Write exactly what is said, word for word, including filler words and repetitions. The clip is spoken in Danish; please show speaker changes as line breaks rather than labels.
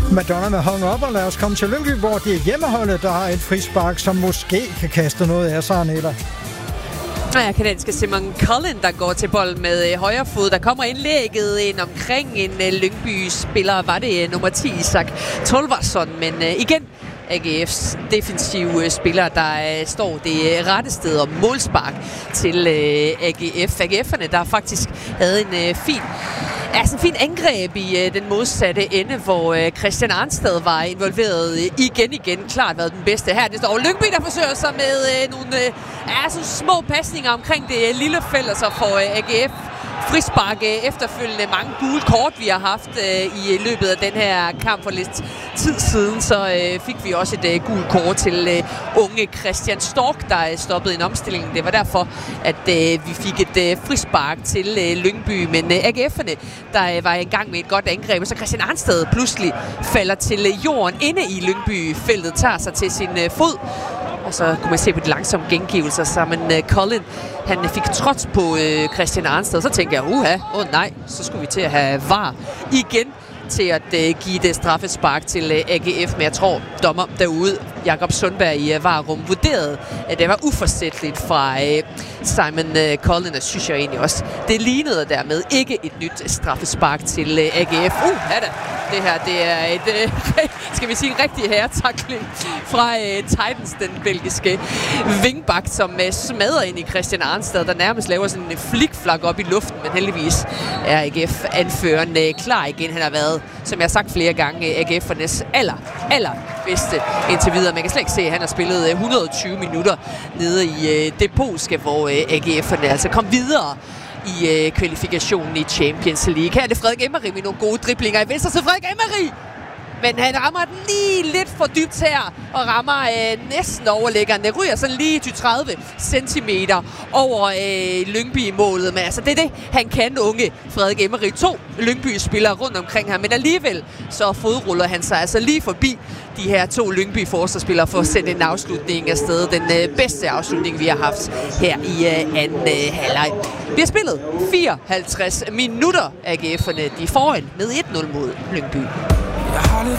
Madonna med Hung Up, og lad os komme til Lyngby, hvor det er hjemmeholdet, der har et frispark, som måske kan kaste noget af sig, Anetta.
Ja, kanadiske Simon Cullen, der går til bold med øh, højre fod. Der kommer indlægget ind omkring en øh, Lyngby-spiller. Var det øh, nummer ti, Isak Tolvarsson, men øh, igen A G F's defensive øh, spiller, der øh, står det øh, rette sted og målspark til øh, A G F. A G F'erne, der faktisk havde en øh, fin Ja, sådan en fin angreb i øh, den modsatte ende, hvor øh, Christian Arnstad var involveret øh, igen igen. Klart været den bedste her. Det står Lyngby, der forsøger sig med øh, nogle øh, ja, sådan små pasninger omkring det øh, lille felt, og så får øh, A G F frispark øh, efterfølgende mange gule kort, vi har haft øh, i løbet af den her kamp for lidt tid siden. Så øh, fik vi også et øh, gult kort til øh, unge Christian Stork, der øh, stoppede en omstilling. Det var derfor, at øh, vi fik et øh, frispark til øh, Lyngby. Men øh, A G F'erne, der øh, var i gang med et godt angreb, og så Christian Arnstad pludselig falder til øh, jorden inde i Lyngby-feltet, tager sig til sin øh, fod. Og så kunne man se på de langsomme gengivelser, så men uh, Colin, han fik trods på uh, Christian Arnstad. Så tænkte jeg, uha, åh oh, nej, så skulle vi til at have V A R igen til at uh, give det straffespark til uh, A G F. Men jeg tror, dommer derude, Jakob Sundberg i uh, V A R-rum, vurderede, at det var uforsætteligt fra uh, Simon uh, Collin, og synes jeg egentlig også, det lignede dermed ikke et nyt straffespark til uh, A G F. Uh, da. Det her, det er et, uh, skal vi sige, en rigtig herretakling fra uh, Titans, den belgiske wingback, som uh, smadrer ind i Christian Arnstad, der nærmest laver sådan en flikflak op i luften, men heldigvis er A G F-anføreren uh, klar igen. Han har været, som jeg har sagt flere gange, A G F'ernes aller, aller bedste indtil videre. Man kan slet ikke se, at han har spillet et hundrede og tyve minutter nede i uh, det polske, hvor uh, A G F'erne altså kom videre i øh, kvalifikationen i Champions League. Her er det Frederik Emery med nogle gode driblinger i venstre til Frederik Emery. Men han rammer den lige lidt for dybt her, og rammer øh, næsten overlæggeren. Det ryger sådan lige til tredive centimeter over øh, Lyngby i målet. Men altså, det er det, han kan, unge Frederik Emery. To Lyngby-spillere rundt omkring ham, men alligevel så fodruller han sig altså lige forbi de her to Lyngby-forsvarsspillere for at sætte en afslutning afsted. Den øh, bedste afslutning, vi har haft her i øh, anden øh, halvleg. Vi har spillet fireoghalvtreds minutter. A G F'erne, de er foran med et nul mod Lyngby.
Jeg har lidt